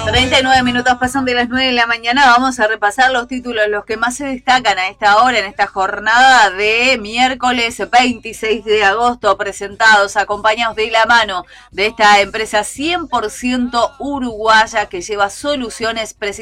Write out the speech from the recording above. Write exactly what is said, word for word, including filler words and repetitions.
treinta y nueve minutos pasan de las nueve de la mañana. Vamos a repasar los títulos, los que más se destacan a esta hora, en esta jornada de miércoles veintiséis de agosto, presentados, acompañados de la mano de esta empresa cien por ciento uruguaya que lleva soluciones precisas